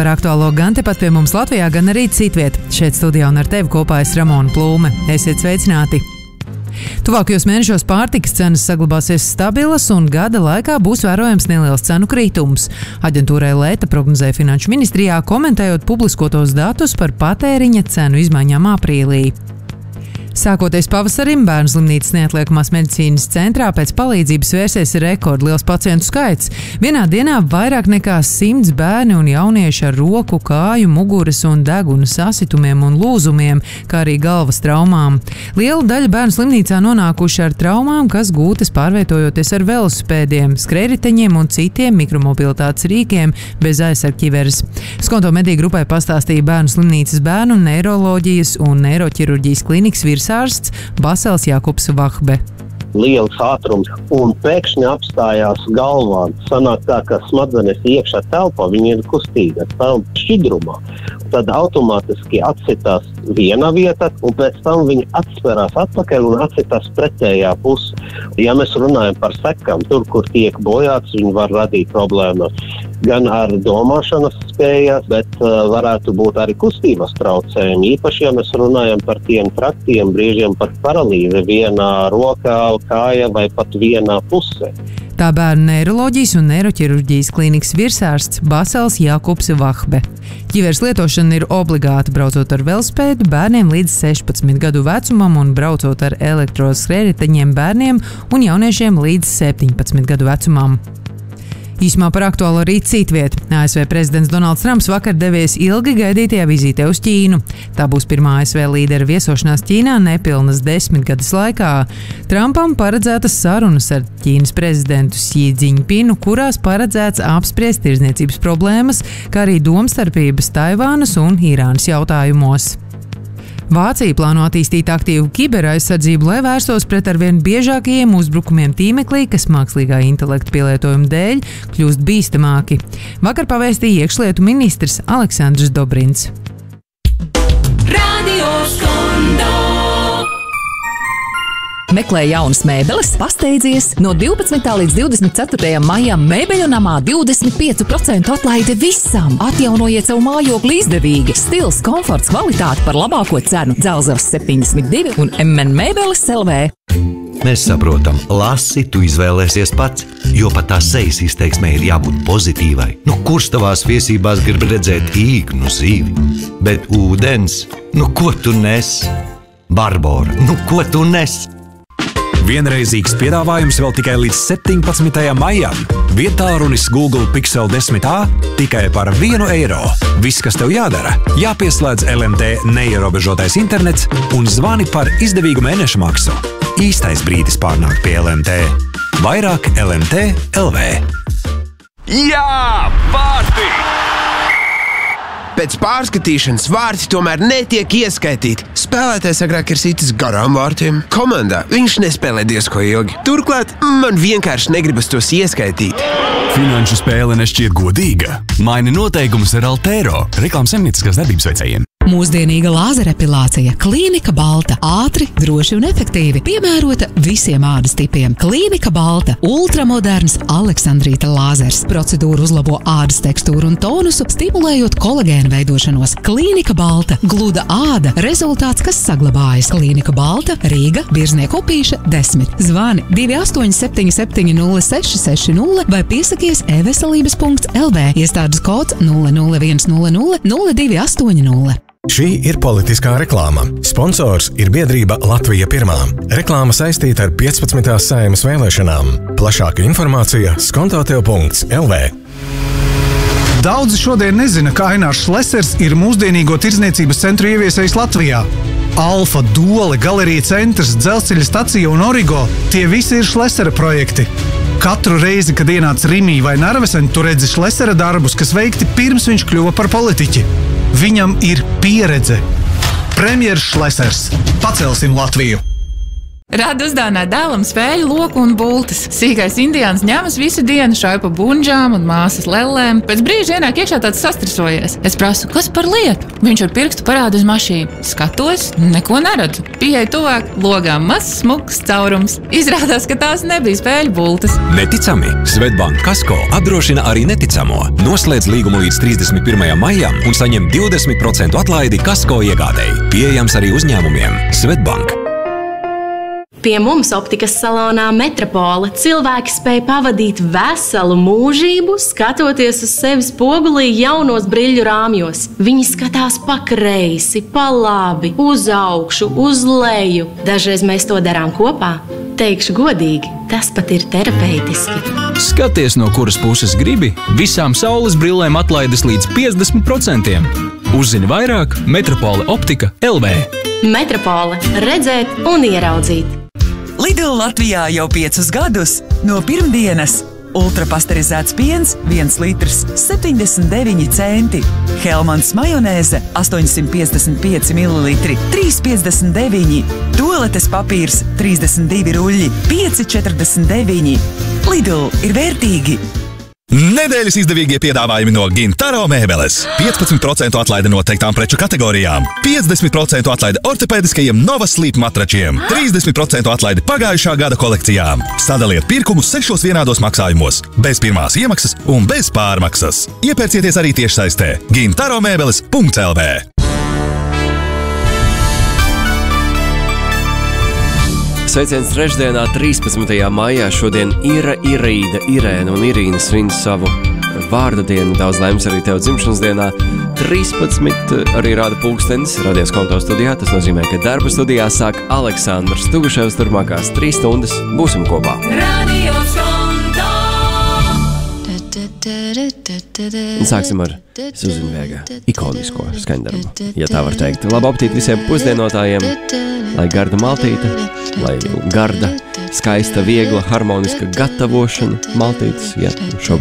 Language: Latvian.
Par aktuālo gan tepat pie mums Latvijā, gan arī citviet. Šeit studijā un ar tevi kopā es Ramona Plūme. Esiet sveicināti! Tuvākajos mēnešos pārtikas cenas saglabāsies stabilas un gada laikā būs vērojams neliels cenu kritums. Aģentūrai Lēta prognozēja Finanšu ministrijā, komentējot publiskotos datus par patēriņa cenu izmaiņām aprīlī. Sākoties pavasarim, Bērnu slimnīcas neatliekamās medicīnas centrā pēc palīdzības vērsies rekordliels pacientu skaits. Vienā dienā vairāk nekā 100 bērni un jaunieši ar roku, kāju, muguras un deguna sasitumiem un lūzumiem, kā arī galvas traumām. Liela daļa bērnu slimnīcā nonākuši ar traumām, kas gūtas pārvietojoties ar velosipēdiem, skrējriteņiem un citiem mikromobilitātes rīkiem bez aizsargķiveres. Skonto mediju grupai pastāstīja Bērnu slimnīcas bērnu neiroloģijas un neiroķirurģijas klinikas virsārsts Basels Jakubs Vahbe. Liels ātrums un pēkšņi apstājās galvā. Sanāk tā, ka smadzenes iekšā telpā, viņi ir kustīga, telpa šķidrumā. Tad automātiski atsitās viena vieta, un pēc tam viņi atsverās atpakaļ un atsitās pretējā pusi. Ja mēs runājam par sekām, tur, kur tiek bojāts, viņi var radīt problēmas gan ar domāšanas spējas, bet varētu būt arī kustības traucējumi. Īpaši, ja mēs runājam par tiem traktiem, brīžiem par paralīzi vienā rokā, kāja vai pat vienā pusē. Tā Bērnu neiroloģijas un neiroķirurģijas klinikas virsārsts Basels Jakubs Vahbe. Ķiveres lietošana ir obligāta braucot ar velosipēdu bērniem līdz 16 gadu vecumam un braucot ar elektroskrējriteņiem bērniem un jauniešiem līdz 17 gadu vecumam. Īsumā par aktuālo arī citviet. ASV prezidents Donalds Trumps vakar devies ilgi gaidītajā vizītē uz Ķīnu. Tā būs pirmā ASV līdera viesošanās Ķīnā nepilnas 10 gadus laikā. Trumpam paredzētas sarunas ar Ķīnas prezidentu Xi Jinpingu, kurās paredzēts apspriest tirdzniecības problēmas, kā arī domstarpības Taivānas un Irānas jautājumos. Vācija plāno attīstīt aktīvu kiberaizsardzību, lai vērstos pret arvien biežākajiem uzbrukumiem tīmeklī, kas mākslīgā intelekta pielietojuma dēļ kļūst bīstamāki. Vakar pavēstīja iekšlietu ministrs Aleksandrs Dobrins. Meklē jaunas mēbeles, pasteidzies! No 12. līdz 24. maijam Mēbeļu namā 25% atlaide visam! Atjaunojiet savu mājokli izdevīgi! Stils, komforts, kvalitāte par labāko cenu! Dzelzavas 72 un MN Mēbeles LV. Mēs saprotam, lasi, tu izvēlēsies pats, jo pat tā sejas izteiksmē ir jābūt pozitīvai. Kurš tavās viesībās grib redzēt īknu zīvi? Bet ūdens? Ko tu nes? Barbora, ko tu nes? Vienreizīgs piedāvājums vēl tikai līdz 17. maijam. Viedtālrunis Google Pixel 10a tikai par €1. Viss, kas tev jādara, jāpieslēdz LMT neierobežotais internets un zvani par izdevīgu mēneša maksu. Īstais brīdis pārnākt pie LMT. Vairāk LMT LV. Jā, pārti! Pēc pārskatīšanas vārti tomēr netiek ieskaitīti. Spēlētājs agrāk ir sitis garām vārtiem. Komandā viņš nespēlē diezko ilgi. Turklāt man vienkārši negribas tos ieskaitīt. Finanšu spēle nešķiet godīga. Maini noteikumus ar Altero, reklāmas saimnieciskās darbības veicējiem. Mūsdienīga lāzerepilācija Klīnika Balta. Ātri, droši un efektīvi. Piemērota visiem ādas tipiem. Klīnika Balta. Ultramoderns Aleksandrīta lāzers. Procedūra uzlabo ādas tekstūru un tonusu, stimulējot kolagēnu veidošanos. Klīnika Balta. Gluda āda. Rezultāts, kas saglabājas. Klīnika Balta. Rīga, Birznieku upīša 10. Zvani 28770660 vai piesakies e-veselības.lv. Iestādes kods 00100 0280. Šī ir politiskā reklāma. Sponsors ir biedrība Latvija Pirmā. Reklāma saistīta ar 15. Saeimas vēlēšanām. Plašāka informācija skontotev.lv. Daudzi šodien nezina, ka Ainārs Šlesers ir mūsdienīgo tirdzniecības centru ieviesējis Latvijā. Alfa, Dole, Galerija centrs, Dzelzceļa stacija un Origo – tie visi ir Šlesera projekti. Katru reizi, kad ienāc Rimī vai Narvesen, tu redzi Šlesera darbus, kas veikti pirms viņš kļuva par politiķi. Viņam ir pieredze. Premjers Šlesers. Pacelsim Latviju! Rada uzdāvināt dēlam spēļu loku un bultas. Sīkais indiāns ņemas visu dienu, šauj pa bunžām un māsas lellēm. Pēc brīža ienāk iekšā tāds sastrisojies. Es prasu, kas par lietu? Viņš ar pirkstu parāda uz mašīnu. Skatos, neko neredzu. Pieeju tuvāk, logām mazs smuks caurums. Izrādās, ka tās nebija spēļu bultas. Neticami! Svetbank Kasko apdrošina arī neticamo. Noslēdz līgumu līdz 31. maijam un saņem 20% atlaidi Kasko iegādēji. Pieejams arī uzņēmumiem. Svetbank. Pie mums optikas salonā Metropola cilvēki spēj pavadīt veselu mūžību, skatoties uz sevi spogulī jaunos briļu rāmjos. Viņi skatās pa kreisi, pa labi, uz augšu, uz leju. Dažreiz mēs to darām kopā. Teikšu godīgi, tas pat ir terapeitiski. Skaties, no kuras puses gribi, visām saules brillēm atlaides līdz 50%. Uzzini vairāk Metropola optika LV. Metropola – redzēt un ieraudzīt. Lidl Latvijā jau 5 gadus. No pirmdienas ultrapasterizēts piens 1 litrs 79 centi. Helmans majonēze 855 ml 3,59. Toaletes papīrs 32 ruļļi 5,49. Lidl ir vērtīgi. Nedēļas izdevīgie piedāvājumi no Gintaro mēbeles. 15% atlaide noteiktām preču kategorijām, 50% atlaide ortopēdiskajiem Nova Sleep matračiem, 30% atlaide pagājušā gada kolekcijām. Sadaliet pirkumus 6 vienādos maksājumos, bez pirmās iemaksas un bez pārmaksas. Iepērcieties arī tiešsaistē gintaromēbeles.lv. Sveiciens trešdienā, 13. maijā. Šodien Irīda, Irēna un Irīna svin savu vārda dienu. Daudz laimes arī tev dzimšanas dienā. 13 arī rāda pulkstenis radies konto studijā. Tas nozīmē, ka darba studijā sāk Aleksandrs Tuguševs. Turpmākās 3 stundas būsim kopā. Un sāksim ar Suzana Vega ikonisko skaņdarbu, ja tā var teikt. Labu apetīti visiem pusdienotājiem, lai garda maltīte, lai garda, skaista, viegla, harmoniska gatavošana maltītes, ja šobrīd